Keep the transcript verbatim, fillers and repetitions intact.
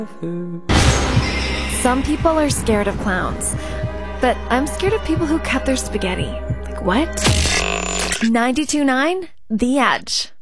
Some people are scared of clowns, but I'm scared of people who cut their spaghetti. Like what? ninety-two point nine The Edge.